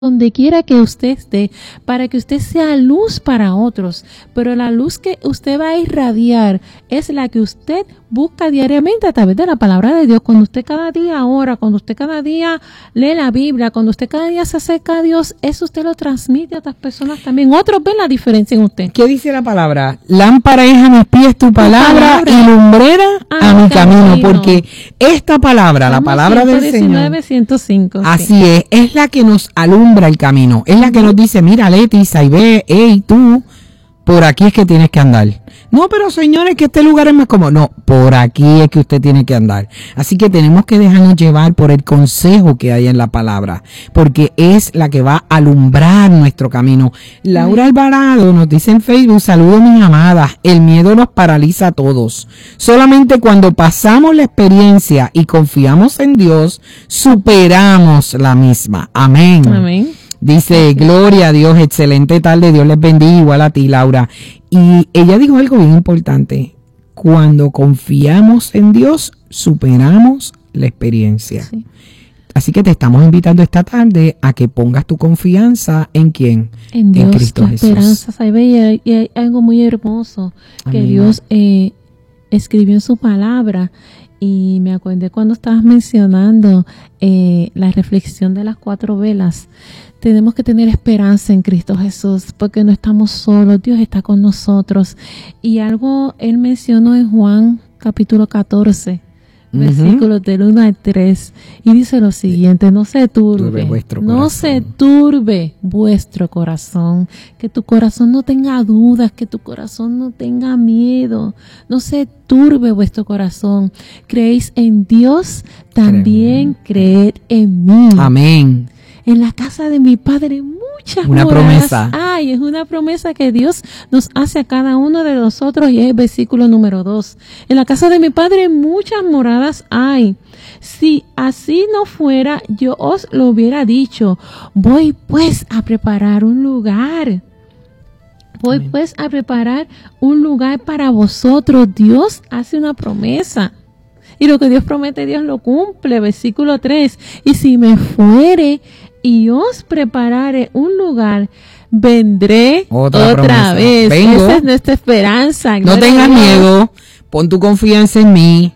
donde quiera que usted esté, para que usted sea luz para otros. Pero la luz que usted va a irradiar es la que usted busca diariamente a través de la palabra de Dios. Cuando usted cada día ora, cuando usted cada día lee la Biblia, cuando usted cada día se acerca a Dios, eso usted lo transmite a otras personas también. Otros ven la diferencia en usted. ¿Qué dice la palabra? Lámpara es a mis pies tu palabra y lumbrera a mi camino. Porque esta palabra, la palabra del Señor, 105, así es la que nos alumbra el camino. Es la que nos dice, mira, Leti, Saibé, hey, tú, por aquí es que tienes que andar. No, pero señores, que este lugar es más cómodo. No, por aquí es que usted tiene que andar. Así que tenemos que dejarnos llevar por el consejo que hay en la palabra, porque es la que va a alumbrar nuestro camino. Laura Alvarado nos dice en Facebook, saludos mis amadas, el miedo nos paraliza a todos. Solamente cuando pasamos la experiencia y confiamos en Dios, superamos la misma. Amén. Amén. Dice, gloria a Dios, excelente tarde, Dios les bendiga, igual a ti, Laura. Y ella dijo algo bien importante, cuando confiamos en Dios, superamos la experiencia. Sí. Así que te estamos invitando esta tarde a que pongas tu confianza ¿en quién? En Dios, en Cristo Jesús. Esperanza, ¿sabes? Y hay algo muy hermoso que Amén. Dios escribió en su palabra. Y me acordé cuando estabas mencionando la reflexión de las 4 velas. Tenemos que tener esperanza en Cristo Jesús, porque no estamos solos, Dios está con nosotros. Y algo Él mencionó en Juan capítulo 14, versículos del 1 al 3, y dice lo siguiente: no se turbe vuestro corazón, que tu corazón no tenga dudas, que tu corazón no tenga miedo, no se turbe vuestro corazón. Creéis en Dios, también creed en mí. Amén. En la casa de mi Padre muchas una promesa. Ay, es una promesa que Dios nos hace a cada uno de nosotros, y es el versículo número 2. En la casa de mi Padre muchas moradas hay. Si así no fuera, yo os lo hubiera dicho. Voy pues a preparar un lugar. Voy Amén. Pues a preparar un lugar para vosotros. Dios hace una promesa. Y lo que Dios promete, Dios lo cumple. Versículo 3. Y si me fuere y os preparare un lugar, vendré otra vez. Vengo. Esa es nuestra esperanza. No tengas miedo. Pon tu confianza en mí.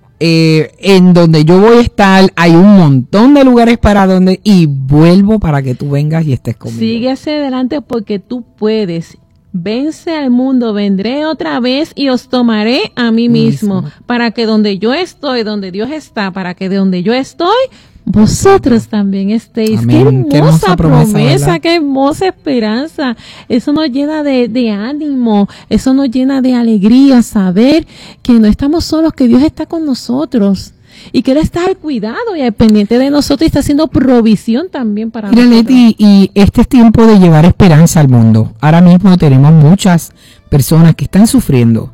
En donde yo voy a estar, hay un montón de lugares para donde, y vuelvo para que tú vengas y estés conmigo. Sigue hacia adelante porque tú puedes. Vence al mundo, vendré otra vez y os tomaré a mí mismo, para que donde yo estoy, donde Dios está, para que de donde yo estoy, vosotros también estéis. Amén. Qué hermosa promesa, qué hermosa esperanza. Eso nos llena de ánimo, eso nos llena de alegría, saber que no estamos solos, que Dios está con nosotros. Y que Él está al cuidado y al pendiente de nosotros y está haciendo provisión también para nosotros. Leti, y este es tiempo de llevar esperanza al mundo. Ahora mismo tenemos muchas personas que están sufriendo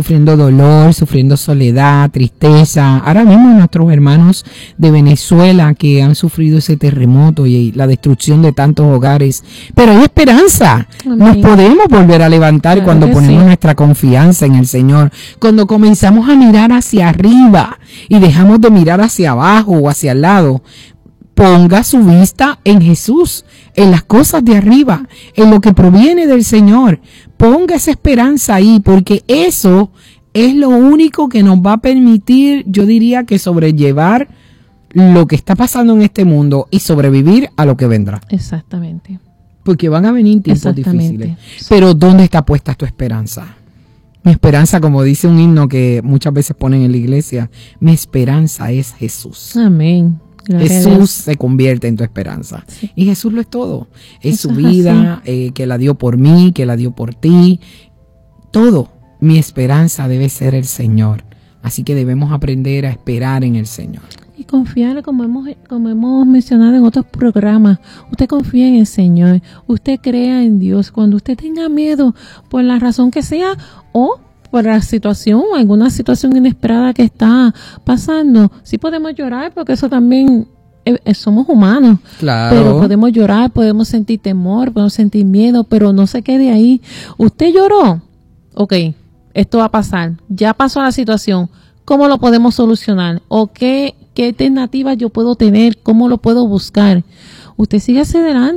dolor, sufriendo soledad, tristeza. Ahora mismo nuestros hermanos de Venezuela que han sufrido ese terremoto y la destrucción de tantos hogares. Pero hay esperanza. Amén. Nos podemos volver a levantar cuando ponemos nuestra confianza en el Señor. Cuando comenzamos a mirar hacia arriba y dejamos de mirar hacia abajo o hacia el lado. Ponga su vista en Jesús, en las cosas de arriba, en lo que proviene del Señor. Ponga esa esperanza ahí, porque eso es lo único que nos va a permitir, yo diría, que sobrellevar lo que está pasando en este mundo y sobrevivir a lo que vendrá. Exactamente. Porque van a venir tiempos difíciles. Pero ¿dónde está puesta tu esperanza? Mi esperanza, como dice un himno que muchas veces ponen en la iglesia, mi esperanza es Jesús. Amén. Jesús se convierte en tu esperanza. Sí. Y Jesús lo es todo. Es su vida, que la dio por mí, que la dio por ti. Todo. Mi esperanza debe ser el Señor. Así que debemos aprender a esperar en el Señor. Y confiar, como hemos mencionado en otros programas. Usted confía en el Señor. Usted crea en Dios. Cuando usted tenga miedo, por la razón que sea, o por la situación, alguna situación inesperada que está pasando, sí podemos llorar, porque eso también somos humanos. Claro. Pero podemos llorar, podemos sentir temor, podemos sentir miedo, pero no se quede ahí. Usted lloró, ok, esto va a pasar, ya pasó la situación, ¿cómo lo podemos solucionar? ¿O qué alternativas yo puedo tener? ¿Cómo lo puedo buscar? usted sigue hacia adelante.